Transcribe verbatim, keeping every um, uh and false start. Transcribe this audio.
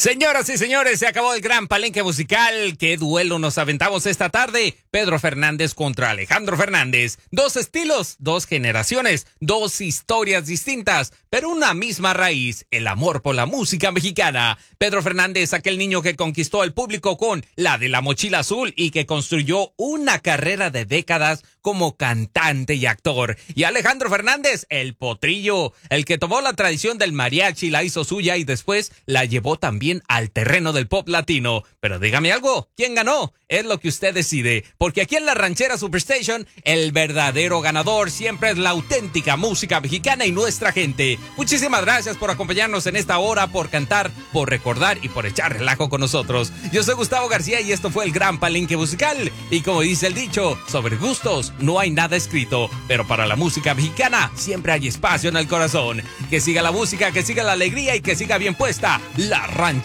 Señoras y señores, se acabó el gran palenque musical. ¿Qué duelo nos aventamos esta tarde? Pedro Fernández contra Alejandro Fernández. Dos estilos, dos generaciones, dos historias distintas, pero una misma raíz, el amor por la música mexicana. Pedro Fernández, aquel niño que conquistó al público con la de la mochila azul y que construyó una carrera de décadas como cantante y actor. Y Alejandro Fernández, el potrillo, el que tomó la tradición del mariachi, la hizo suya y después la llevó también al terreno del pop latino. Pero dígame algo, ¿quién ganó? Es lo que usted decide, porque aquí en la Ranchera Superstation, el verdadero ganador siempre es la auténtica música mexicana y nuestra gente. Muchísimas gracias por acompañarnos en esta hora, por cantar, por recordar y por echar relajo con nosotros. Yo soy Gustavo García y esto fue el Gran Palenque Musical. Y como dice el dicho, sobre gustos no hay nada escrito, pero para la música mexicana siempre hay espacio en el corazón. Que siga la música, que siga la alegría y que siga bien puesta la Ranchera.